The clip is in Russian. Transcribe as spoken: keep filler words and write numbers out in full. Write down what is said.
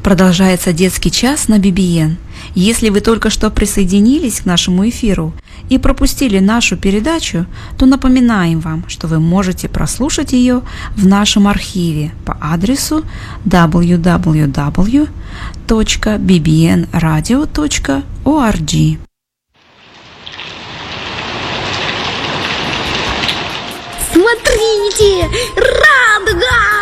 Продолжается детский час на би би эн. Если вы только что присоединились к нашему эфиру и пропустили нашу передачу, то напоминаем вам, что вы можете прослушать ее в нашем архиве по адресу дабл ю дабл ю дабл ю точка би би эн радио точка орг. Смотрите! Радуга!